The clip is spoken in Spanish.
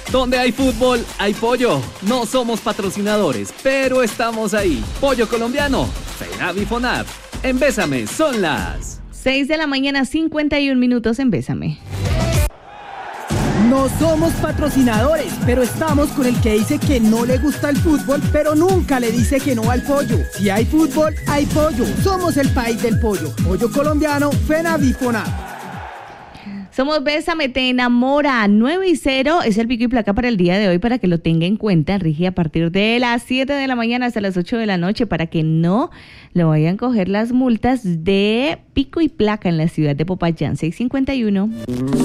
Donde hay fútbol, hay pollo. No somos patrocinadores, pero estamos ahí. Pollo colombiano, FENAVI FONAV. En Bésame son las 6:51 en Bésame. No somos patrocinadores, pero estamos con el que dice que no le gusta el fútbol, pero nunca le dice que no al pollo. Si hay fútbol, hay pollo. Somos el país del pollo. Pollo colombiano, FENAVI FONAV. Somos Bésame, te enamora. 9-0 es el pico y placa para el día de hoy, para que lo tenga en cuenta. Rige a partir de las 7 de la mañana hasta las 8 de la noche, para que no le vayan a coger las multas de pico y placa en la ciudad de Popayán. 6:51.